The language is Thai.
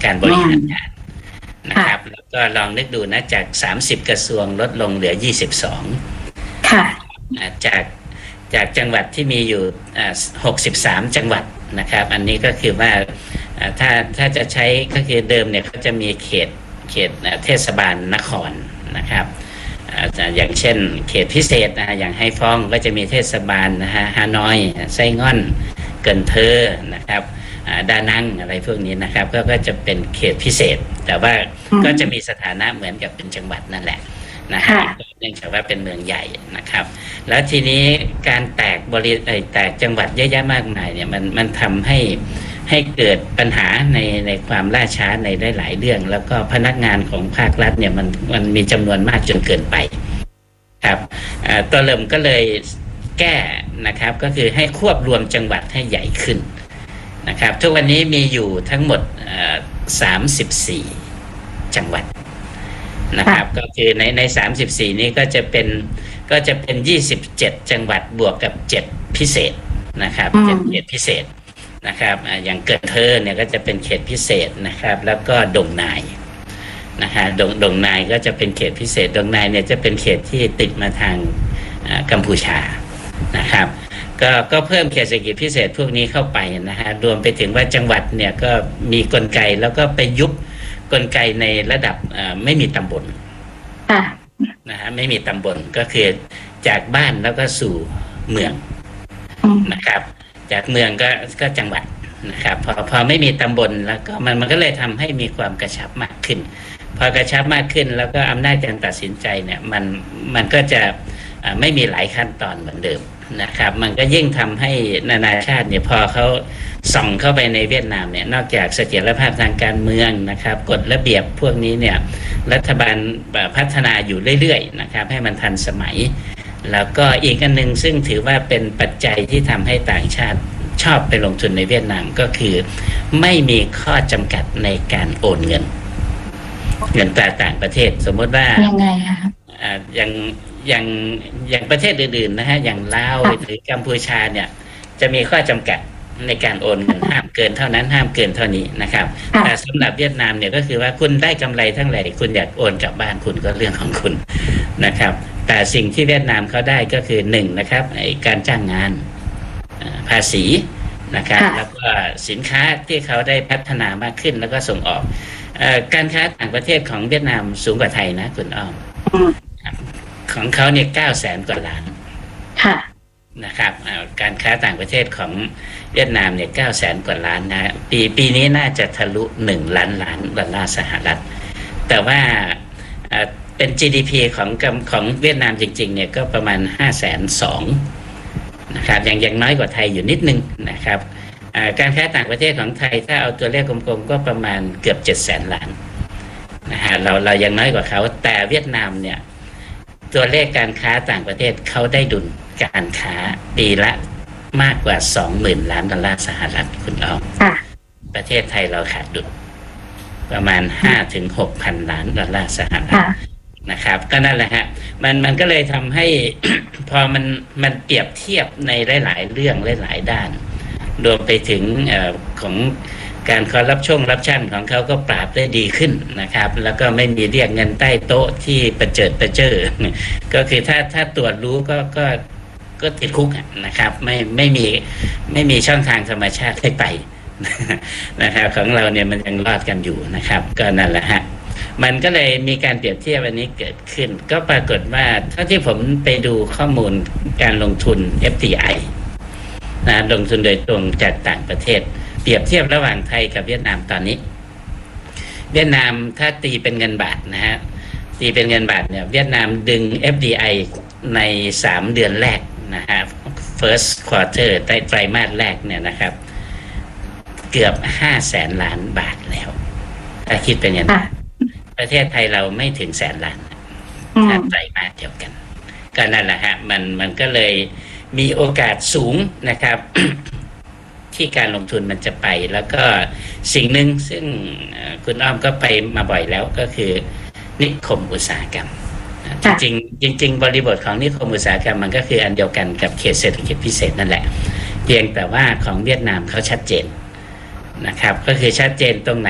การบริหารงานนะครับแล้วก็ลองนึกดูนะจาก30กระทรวงลดลงเหลือ22 ค่ะจากจังหวัดที่มีอยู่63จังหวัดนะครับอันนี้ก็คือว่าถ้าจะใช้ก็คือเดิมเนี่ยเขาจะมีเขตเทศบาลนครนะครับอย่างเช่นเขตพิเศษอย่างไฮฟองก็จะมีเทศบาลนะฮะฮานอยไส้ง่อนเกินเทอนะครับดานังอะไรพวกนี้นะครับก็จะเป็นเขตพิเศษแต่ว่าก็จะมีสถานะเหมือนกับเป็นจังหวัดนั่นแหละนะฮะเนื่องจากว่าเป็นเมืองใหญ่นะครับแล้วทีนี้การแตกจังหวัดเยอะแยะมากมายเนี่ยมันทำให้เกิดปัญหาในความล่าช้าในหลายเรื่องแล้วก็พนักงานของภาครัฐเนี่ยมันมีจำนวนมากจนเกินไปครับตัวเริ่มก็เลยแก้นะครับก็คือให้ควบรวมจังหวัดให้ใหญ่ขึ้นนะครับทุกวันนี้มีอยู่ทั้งหมด34จังหวัดนะครับก็คือใน34นี้ก็จะเป็น27จังหวัดบวกกับ7พิเศษนะครับ7เขตพิเศษนะครับอย่างเกิดเทอเนี่ยก็จะเป็นเขตพิเศษนะครับแล้วก็ดงนายนะฮะดงนายก็จะเป็นเขตพิเศษดงนายเนี่ยจะเป็นเขตที่ติดมาทางกัมพูชานะครับก็เพิ่มเขตเศรษฐกิจพิเศษพวกนี้เข้าไปนะฮะรวมไปถึงว่าจังหวัดเนี่ยก็มีกลไกแล้วก็ไปยุบกลไกในระดับไม่มีตำบลนะฮะไม่มีตำบลก็คือจากบ้านแล้วก็สู่เมืองนะครับจากเมืองก็จังหวัดนะครับพอไม่มีตำบลแล้วก็มันก็เลยทำให้มีความกระชับมากขึ้นพอกระชับมากขึ้นแล้วก็อำนาจการตัดสินใจเนี่ยมันก็จะไม่มีหลายขั้นตอนเหมือนเดิมนะครับมันก็ยิ่งทำให้นานาชาติเนี่ยพอเขาส่องเข้าไปในเวียดนามเนี่ยนอกจากเสถียรภาพทางการเมืองนะครับกฎระเบียบพวกนี้เนี่ยรัฐบาลพัฒนาอยู่เรื่อยๆนะครับให้มันทันสมัยแล้วก็อีกอันหนึ่งซึ่งถือว่าเป็นปัจจัยที่ทำให้ต่างชาติชอบไปลงทุนในเวียดนามก็คือไม่มีข้อจำกัดในการโอนเงินตราต่างประเทศสมมติว่ายังไงคะอย่างประเทศอื่นๆนะฮะอย่างลาวหรือกัมพูชาเนี่ยจะมีข้อจำกัดในการโอนเงินห้ามเกินเท่านั้นห้ามเกินเท่านี้นะครับแต่สำหรับเวียดนามเนี่ยก็คือว่าคุณได้กำไรทั้งหลายคุณอยากโอนกลับบ้านคุณก็เรื่องของคุณนะครับแต่สิ่งที่เวียดนามเขาได้ก็คือ1นะครับการจ้างงานภาษีนะครับแล้วก็สินค้าที่เขาได้พัฒนามากขึ้นแล้วก็ส่งออกการค้าต่างประเทศของเวียดนามสูงกว่าไทยนะคุณอ้อมของเขาเนี่ย900,000 กว่าล้านนะครับการค้าต่างประเทศของเวียดนามเนี่ย900,000 กว่าล้านนะปีนี้น่าจะทะลุ1 ล้านล้านดอลลาร์สหรัฐแต่ว่าเป็น GDP ของเวียดนามจริงๆเนี่ยก็ประมาณ520,000นะครับยังน้อยกว่าไทยอยู่นิดนึงนะครับการค้าต่างประเทศของไทยถ้าเอาตัวเลขกลมๆก็ประมาณเกือบ700,000 ล้านนะฮะเรายังน้อยกว่าเขาแต่เวียดนามเนี่ยตัวเลขการค้าต่างประเทศเขาได้ดุลการค้าปีละมากกว่า 20,000 ล้านดอลลาร์สหรัฐคุณอ้อมประเทศไทยเราขาดดุลประมาณ 5-6,000 ล้านดอลลาร์สหรัฐนะครับก็นั่นแหละฮะมันก็เลยทำให้ พอมันเปรียบเทียบในหลายๆเรื่องหลายๆด้านรวมไปถึงของการคอร์รัปชันของเขาก็ปราบได้ดีขึ้นนะครับแล้วก็ไม่มีเรียกเงินใต้โต๊ะที่ประเจิดก็คือถ้าตรวจรู้ก็ติดคุกนะครับไม่มีช่องทางธรรมชาติให้ไปนะครับของเราเนี่ยมันยังรอดกันอยู่นะครับก็นั่นแหละฮะมันก็เลยมีการเปรียบเทียบอันนี้เกิดขึ้นก็ปรากฏว่าเท่าที่ผมไปดูข้อมูลการลงทุน FDI นะลงทุนโดยตรงจากต่างประเทศเปรียบเทียบระหว่างไทยกับเวียดนามตอนนี้เวียดนามถ้าตีเป็นเงินบาทนะฮะตีเป็นเงินบาทเนี่ยเวียดนามดึง FDI ใน3 เดือนแรกนะฮะ first quarter ไตรมาสแรกเนี่ยนะครับเกือบ500,000 ล้านบาทแล้วถ้าคิดเป็นเงินประเทศไทยเราไม่ถึง100,000 ล้านถ้าไตรมาสเดียวกันก็นั่นแหละฮะมันก็เลยมีโอกาสสูงนะครับ ที่การลงทุนมันจะไปแล้วก็สิ่งหนึ่งซึ่งคุณอ้อมก็ไปมาบ่อยแล้วก็คือนิคมอุตสาหกรรมจริงบริบทของนิคมอุตสาหกรรมมันก็คืออันเดียวกันกับเขตเศรษฐกิจพิเศษนั่นแหละเพียงแต่ว่าของเวียดนามเขาชัดเจนนะครับก็คือชัดเจนตรงไหน